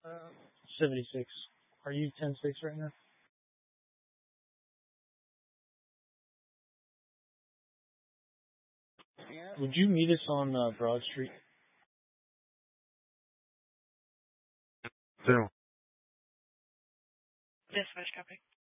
Uh, 76. Are you 10-6 right now? Would you meet us on Broad Street? Zero. Dispatch copy.